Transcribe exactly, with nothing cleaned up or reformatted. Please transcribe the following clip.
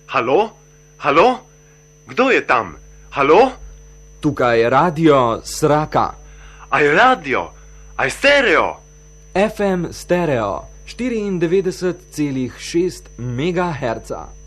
Halo? Halo? Kdo je tam? Halo? Tukaj je radio Sraka. Aj radio? Aj stereo? F M stereo štiriindevetdeset celih šest megaherca.